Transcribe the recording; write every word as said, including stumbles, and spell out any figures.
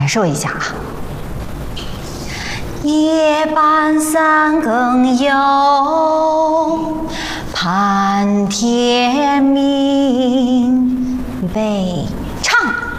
感受一下啊。夜半三更有，盼天明，北